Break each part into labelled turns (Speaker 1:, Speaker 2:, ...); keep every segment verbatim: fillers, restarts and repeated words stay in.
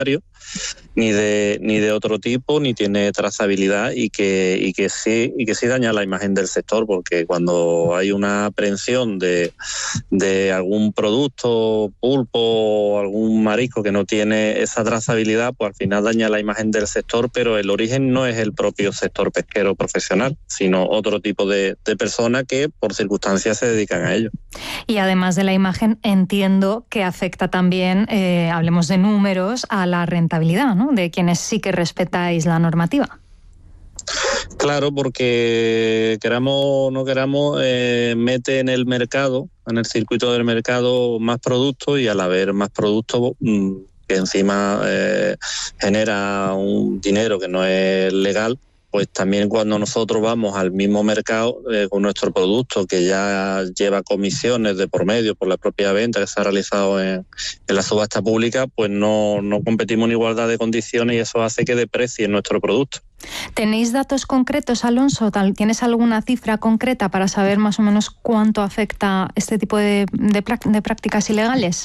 Speaker 1: ni de ni de otro tipo, ni tiene trazabilidad y que y que sí y que sí daña la imagen del sector, porque cuando hay una aprehensión de, de algún producto, pulpo o algún marisco que no tiene esa trazabilidad, pues al final daña la imagen del sector, pero el origen no es el propio sector pesquero profesional, sino otro tipo de, de personas que por circunstancias se dedican a ello.
Speaker 2: Y además de la imagen, entiendo que afecta también, eh, hablemos de números, a la rentabilidad, ¿no?, de quienes sí que respetáis la normativa.
Speaker 1: Claro, porque queramos o no queramos, eh, mete en el mercado, en el circuito del mercado, más productos, y al haber más productos, mmm, que encima eh, genera un dinero que no es legal, pues también cuando nosotros vamos al mismo mercado eh, con nuestro producto, que ya lleva comisiones de por medio por la propia venta que se ha realizado en, en la subasta pública, pues no, no competimos en igualdad de condiciones, y eso hace que deprecie nuestro producto.
Speaker 2: ¿Tenéis datos concretos, Alonso? ¿Tienes alguna cifra concreta para saber más o menos cuánto afecta este tipo de, de, de prácticas ilegales?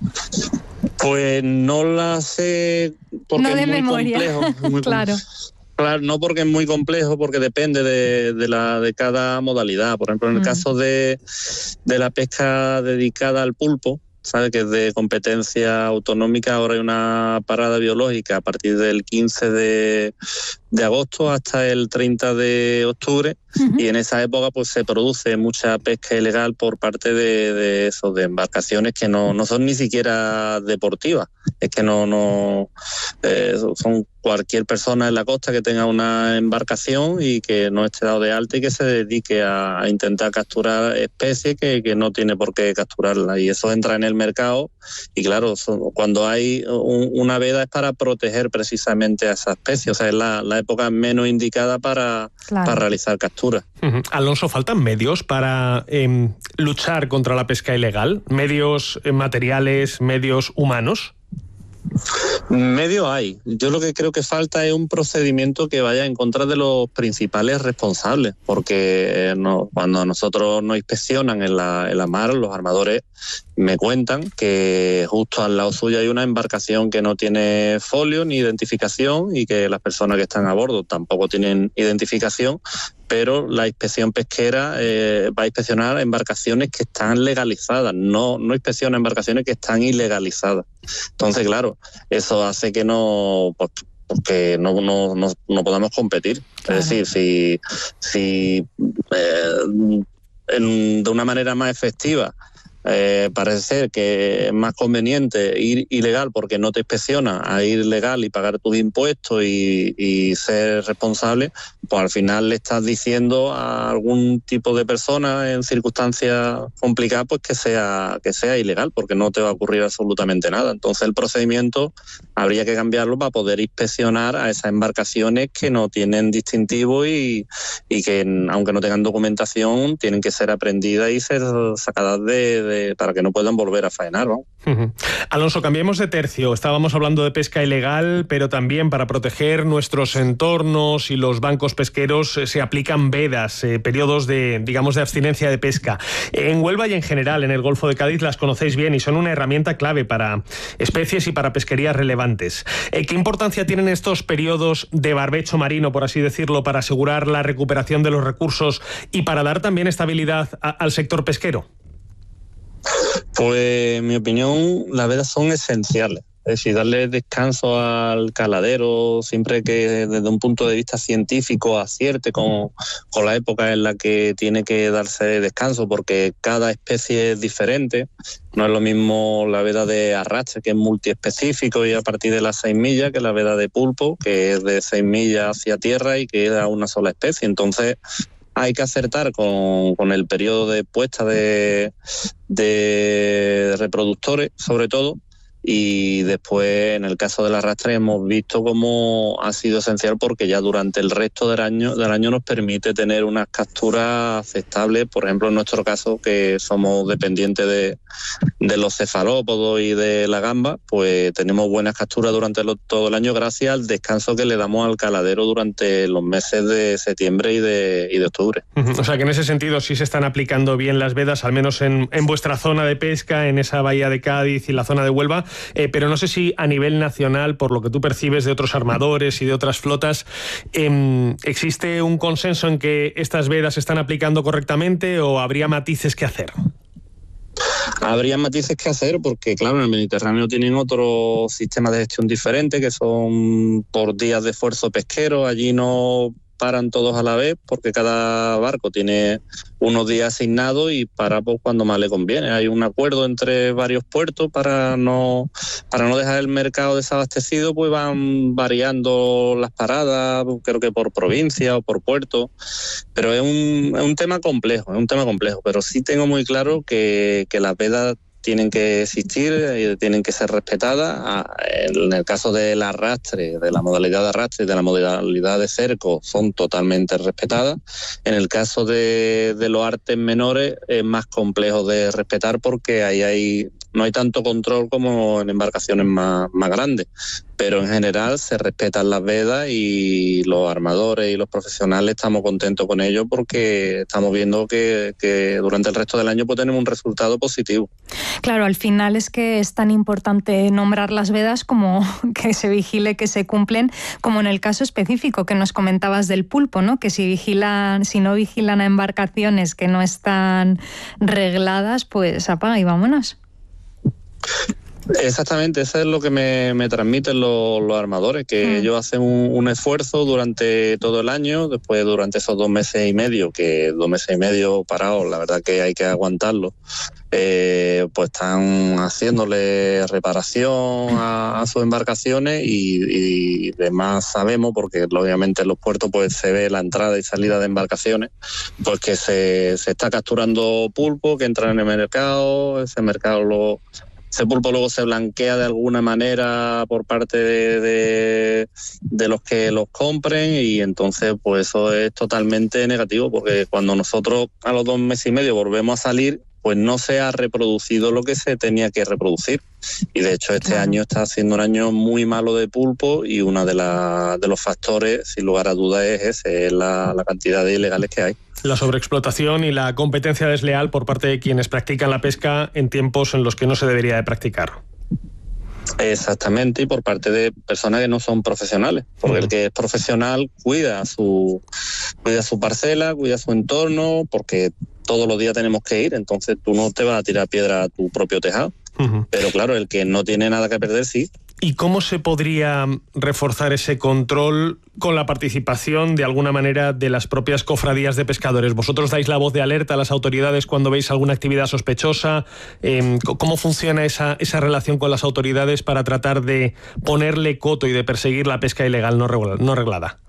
Speaker 1: Pues no la sé, porque
Speaker 2: no de
Speaker 1: es muy
Speaker 2: memoria.
Speaker 1: complejo. Muy
Speaker 2: Claro.
Speaker 1: Claro, no porque es muy complejo, porque depende de, de, la, de cada modalidad. Por ejemplo, en el mm. caso de, de la pesca dedicada al pulpo, sabe que es de competencia autonómica, ahora hay una parada biológica a partir del quince de agosto hasta el treinta de octubre, uh-huh. y en esa época pues se produce mucha pesca ilegal por parte de, de eso, de embarcaciones que no, no son ni siquiera deportivas, es que no, no eh, son cualquier persona en la costa que tenga una embarcación y que no esté dado de alta y que se dedique a, a intentar capturar especies que, que no tiene por qué capturarla, y eso entra en el mercado. Y claro, son, cuando hay un, una veda es para proteger precisamente a esa especie, o sea, es la, la época menos indicada para, claro. para realizar capturas.
Speaker 3: Uh-huh. Alonso, ¿faltan medios para eh, luchar contra la pesca ilegal? ¿Medios eh, materiales, medios humanos?
Speaker 1: Medios hay. Yo lo que creo que falta es un procedimiento que vaya en contra de los principales responsables, porque eh, no, cuando nosotros nos inspeccionan en la, en la mar, los armadores me cuentan que justo al lado suyo hay una embarcación que no tiene folio ni identificación, y que las personas que están a bordo tampoco tienen identificación, pero la inspección pesquera eh, va a inspeccionar embarcaciones que están legalizadas, no, no inspecciona embarcaciones que están ilegalizadas. Entonces, claro, eso hace que no, pues, porque no, no, no, no podamos competir. Claro. Es decir, si, si eh, en, de una manera más efectiva, Eh, parece ser que es más conveniente ir ilegal porque no te inspecciona, a ir legal y pagar tus impuestos y, y ser responsable, pues al final le estás diciendo a algún tipo de persona en circunstancias complicadas pues que sea, que sea ilegal, porque no te va a ocurrir absolutamente nada. Entonces el procedimiento habría que cambiarlo para poder inspeccionar a esas embarcaciones que no tienen distintivo y, y que, aunque no tengan documentación, tienen que ser aprendidas y ser sacadas de, de para que no puedan volver a faenar, ¿no?
Speaker 3: Uh-huh. Alonso, cambiemos de tercio. Estábamos hablando de pesca ilegal, pero también para proteger nuestros entornos y los bancos pesqueros eh, se aplican vedas, eh, periodos de, digamos, de abstinencia de pesca. En Huelva y en general en el Golfo de Cádiz las conocéis bien y son una herramienta clave para especies y para pesquerías relevantes. Eh, ¿Qué importancia tienen estos periodos de barbecho marino, por así decirlo, para asegurar la recuperación de los recursos y para dar también estabilidad a, al sector pesquero?
Speaker 1: Pues en mi opinión las vedas son esenciales, es decir, darle descanso al caladero siempre que desde un punto de vista científico acierte con, con la época en la que tiene que darse descanso, porque cada especie es diferente. No es lo mismo la veda de arrastre, que es multiespecífico y a partir de las seis millas, que la veda de pulpo, que es de seis millas hacia tierra y que es a una sola especie. Entonces hay que acertar con, con el periodo de puesta de, de reproductores, sobre todo, y después en el caso del arrastre hemos visto cómo ha sido esencial, porque ya durante el resto del año del año nos permite tener unas capturas aceptables. Por ejemplo, en nuestro caso, que somos dependientes de, de los cefalópodos y de la gamba, pues tenemos buenas capturas durante lo, todo el año gracias al descanso que le damos al caladero durante los meses de septiembre y de, y de octubre.
Speaker 3: O sea que en ese sentido sí se están aplicando bien las vedas, al menos en, en vuestra zona de pesca, en esa bahía de Cádiz y la zona de Huelva. eh, pero no sé si a nivel nacional, por lo que tú percibes de otros armadores y de otras flotas, eh, ¿existe un consenso en que estas vedas se están aplicando correctamente o habría matices que hacer?
Speaker 1: Habría matices que hacer porque, claro, en el Mediterráneo tienen otro sistema de gestión diferente, que son por días de esfuerzo pesquero. Allí no paran todos a la vez porque cada barco tiene unos días asignados y para pues, cuando más le conviene. Hay un acuerdo entre varios puertos para no para no dejar el mercado desabastecido, pues van variando las paradas, creo que por provincia o por puerto, pero es un, es un tema complejo, es un tema complejo, pero sí tengo muy claro que, que las vedas tienen que existir, eh, tienen que ser respetadas. En el caso del arrastre, de la modalidad de arrastre y de la modalidad de cerco, son totalmente respetadas. En el caso de, de los artes menores es más complejo de respetar porque ahí hay no hay tanto control como en embarcaciones más, más grandes, pero en general se respetan las vedas y los armadores y los profesionales estamos contentos con ello porque estamos viendo que, que durante el resto del año pues tenemos un resultado positivo.
Speaker 2: Claro, al final es que es tan importante nombrar las vedas como que se vigile que se cumplen, como en el caso específico que nos comentabas del pulpo, ¿no? Que si vigilan, si no vigilan a embarcaciones que no están regladas, pues apaga y vámonos.
Speaker 1: Exactamente, eso es lo que me, me transmiten los, los armadores, que mm. ellos hacen un, un esfuerzo durante todo el año, después durante esos dos meses y medio, que dos meses y medio parados, la verdad que hay que aguantarlo, eh, pues están haciéndole reparación a, a sus embarcaciones y, y demás sabemos, porque obviamente en los puertos pues se ve la entrada y salida de embarcaciones, pues que se, se está capturando pulpo que entran en el mercado, ese mercado lo... Ese pulpo luego se blanquea de alguna manera por parte de, de, de los que los compren y entonces pues eso es totalmente negativo porque cuando nosotros a los dos meses y medio volvemos a salir pues no se ha reproducido lo que se tenía que reproducir y de hecho este año está siendo un año muy malo de pulpo y uno de, la, de los factores sin lugar a dudas es ese, es la, la cantidad de ilegales que hay.
Speaker 3: La sobreexplotación y la competencia desleal por parte de quienes practican la pesca en tiempos en los que no se debería de practicar.
Speaker 1: Exactamente, y por parte de personas que no son profesionales, porque uh-huh. el que es profesional cuida su, cuida su parcela, cuida su entorno, porque todos los días tenemos que ir, entonces tú no te vas a tirar piedra a tu propio tejado. Uh-huh. Pero claro, el que no tiene nada que perder, sí.
Speaker 3: ¿Y cómo se podría reforzar ese control con la participación, de alguna manera, de las propias cofradías de pescadores? ¿Vosotros dais la voz de alerta a las autoridades cuando veis alguna actividad sospechosa? Eh, ¿Cómo funciona esa, esa relación con las autoridades para tratar de ponerle coto y de perseguir la pesca ilegal no, regular, no reglada?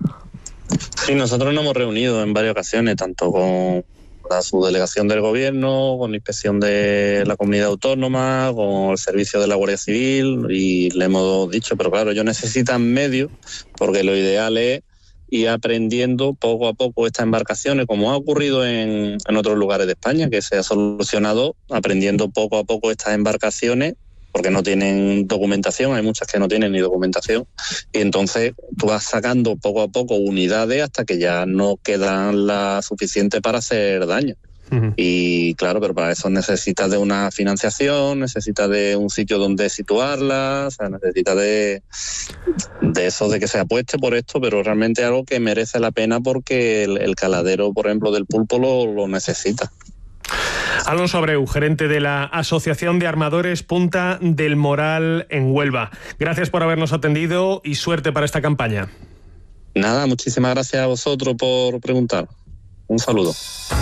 Speaker 1: Sí, nosotros nos hemos reunido en varias ocasiones, tanto con la subdelegación del gobierno, con la inspección de la comunidad autónoma, con el servicio de la Guardia Civil y le hemos dicho, pero claro, ellos necesitan medios porque lo ideal es ir aprendiendo poco a poco estas embarcaciones, como ha ocurrido en, en otros lugares de España, que se ha solucionado aprendiendo poco a poco estas embarcaciones porque no tienen documentación, hay muchas que no tienen ni documentación, y entonces tú vas sacando poco a poco unidades hasta que ya no quedan las suficientes para hacer daño. Uh-huh. Y claro, pero para eso necesitas de una financiación, necesitas de un sitio donde situarlas, o sea, necesitas de, de eso, de que se apueste por esto, pero realmente es algo que merece la pena porque el, el caladero, por ejemplo, del pulpo lo, lo necesita.
Speaker 3: Alonso Abreu, gerente de la Asociación de Armadores Punta del Moral en Huelva. Gracias por habernos atendido y suerte para esta campaña.
Speaker 1: Nada, muchísimas gracias a vosotros por preguntar. Un saludo.